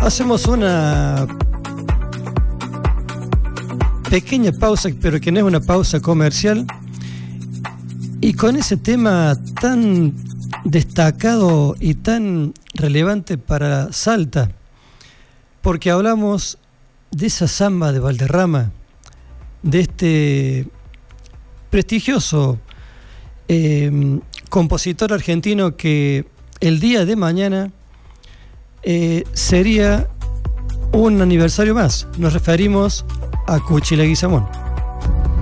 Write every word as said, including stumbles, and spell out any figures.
Hacemos una pequeña pausa, pero que no es una pausa comercial. Y con ese tema tan destacado y tan relevante para Salta, porque hablamos de esa samba de Valderrama, de este prestigioso eh, compositor argentino que el día de mañana eh, sería un aniversario más. Nos referimos a Cuchi Leguizamón.